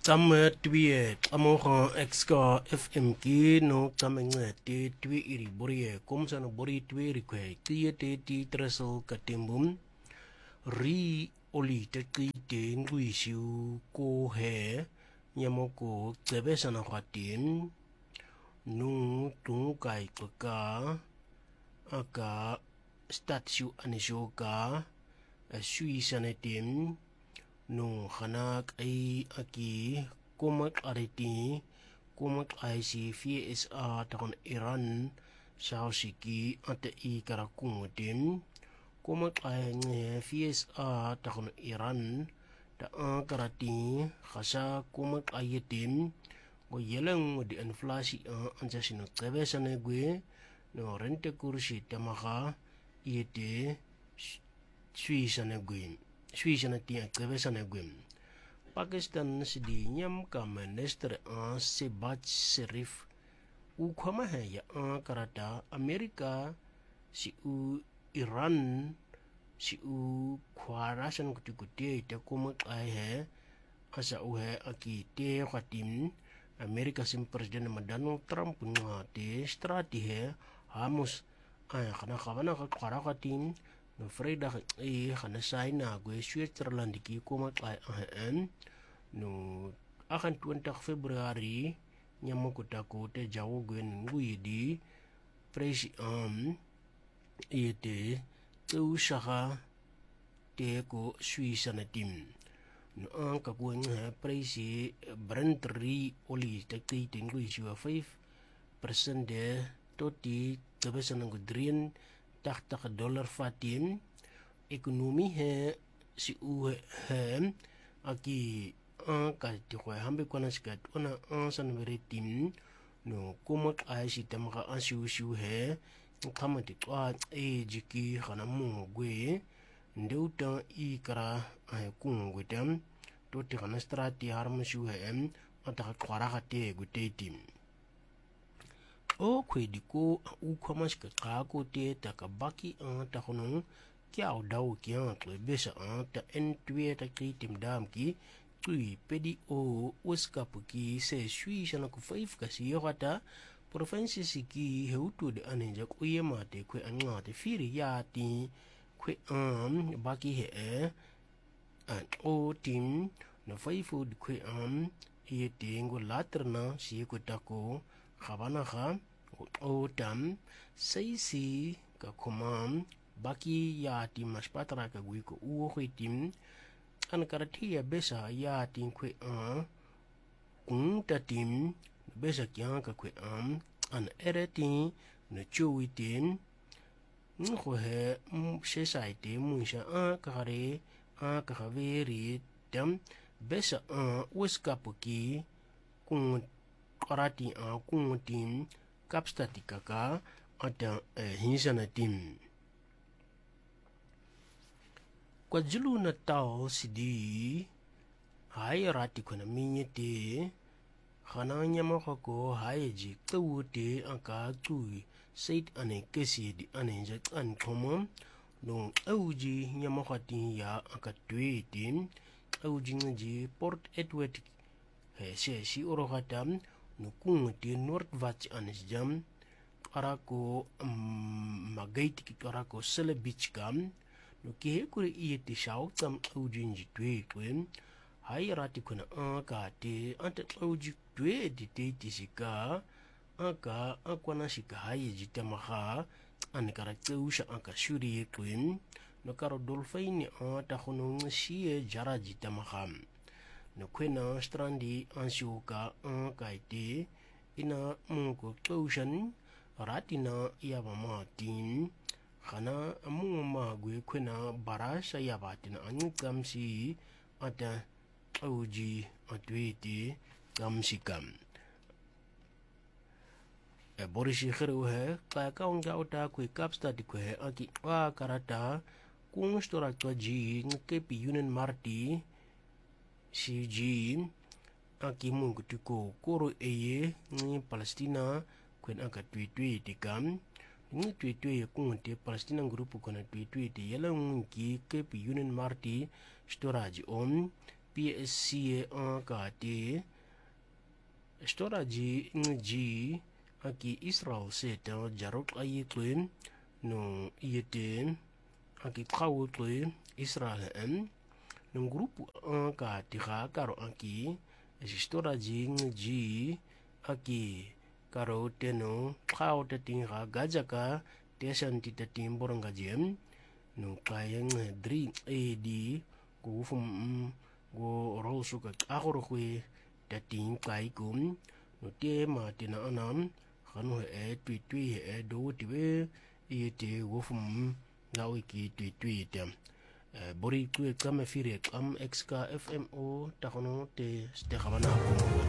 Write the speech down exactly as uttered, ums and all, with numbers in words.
Tama twie amoha exka F M K no tamenga te twie iri borie komsa no bori twie iri kwe tie te ti tresel katimbum ri oli te ki te ngui siu ko he nyamoko tsebesa na khatim nu tu kai ka aka statue anishoka sui sanetim no hanak ay aki kumak ariti kumak ay si V S A takon Iran sa siki ate i karakungutim kumak ay nge V S A takon Iran ta ang karati khasa kumak ay itim go yelang di inflasi ang ansa sino trebesa na gwe no rente kursi tamaka ite Suisa na gwe Suisa na tiang trebesa na gwe Pakistan sidi nyam ka minister an Sebaj Sharif u khama hai ya an karata Amerika si u Iran si u khwarasan kuti kuti te kumak ai hai asa u hai aki te khatim Amerika sim presiden Donald Trump nga te strategi hamus ay khana khabana ka khara khatim no Vrydag e khana sai na gwe Switzerland ki kumak ai an no twenty-eight Februari nyamoko tako te jawo gwen ngui di presi am ete tu shaka te ko Suisa na tim no ang ka gwen ha presi brentri oli te te ngui siwa five percent de toti tebesa ng drin takta dollar fatim ekonomi he si u he aki ang ka ti ko hambe ko na sikat ona ang san veritim no kumak ay si tamaka ansiu siu he kama ti twa e jiki khana mu gwe ndeuta i kara ay kung gwetam to ti khana strati harmu siu he em ata khara khate gwetetim o kwedi ko u kama sikat ko te takabaki ang takono kiao dau kiang to besa ang ta entwe ta kritim dam ki tui pedi o uskapuki se Suisa na ku five kasi yokata provinsi siki heutu de anenja ku yema te kwe anga te firi ya ti kwe am baki he an o tim na five food kwe am ye te ngo laterna si ku tako khabana kha o tam sei si ka komam baki ya ti maspatra ka gui ko u ho tim an karatia besa ya tin kwe an kung ta tim besa kya ka kwe am an eretin no chui tin ngo he se sai te mu sha a ka re a ka veri tam besa an uska puki kung karati a kung tim kapstatika ka ata hinsana tim KwaZulu Natal sidi hai rati kuna minyete khana nyama ko hai ji tawute aka tui sait ane kesi di ane ja an khoma no auji nyama khati ya aka tweetin auji ngi Port Edward he se si oro khatam no kung ti Northwatch anes jam arako magaiti ki arako Sele Beach kam no ke kure i te shau tam aujin ji twe kwen hai rati kuna aka te ante auji twe di te ti sika aka akwana sika hai ji tamaha an karakter usha aka shuri kwen no karo dolphin ata khono sie jara ji tamaha no kwena strandi ansuka aka te ina mungo ocean ratina yabama tin khana amu ma gwe kwena barasha yabatina an kamsi ata auji atwiti kamsi kam e borishi khru he ka ka unga uta kwe kapsta di kwe aki wa karata kung stora to ji ke pi yunen marti si ji aki mungu tiko koro eye ni Palestina kwen aka twi twi tikam ni twi twi kung te Palestina grupu kona twi twi te yela ngi ke pi yunen marti storage om P S C an ka te stora ji ji aki Israel seta jarok ayi kwen no yete aki kawo kwen Israel en no grupo an ka tira karo aki stora ji ji aki karo teno kawo te tinga gajaka tesan tita timboranga jem no kayang dri edi go fum go rosu ka akoro kwe ta ting kai kum no te ma tina anam khanu e twi twi e do tiwe e te go fum ga wiki twi twi te bori kwe kame fire kam xk fmo ta kono te ste khabana ko